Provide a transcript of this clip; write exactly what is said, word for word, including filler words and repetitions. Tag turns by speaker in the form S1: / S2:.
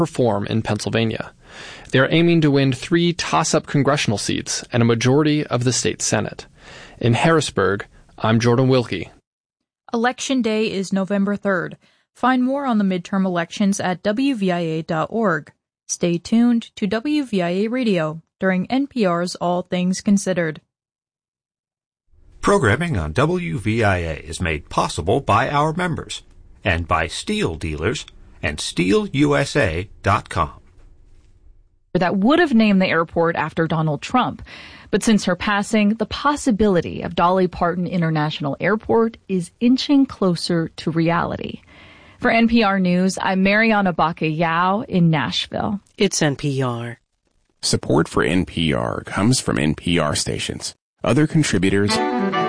S1: reform in Pennsylvania. They are aiming to win three toss-up congressional seats and a majority of the state Senate. In Harrisburg, I'm Jordan Wilkie.
S2: Election Day is November third. Find more on the midterm elections at W V I A dot org. Stay tuned to W V I A Radio during N P R's All Things Considered.
S3: Programming on W V I A is made possible by our members and by Steel Dealers and Steel U S A dot com.
S4: That would have named the airport after Donald Trump. But since her passing, the possibility of Dolly Parton International Airport is inching closer to reality. For N P R News, I'm Mariana Baca-Yao in Nashville.
S5: It's N P R.
S6: Support for N P R comes from N P R stations. Other contributors...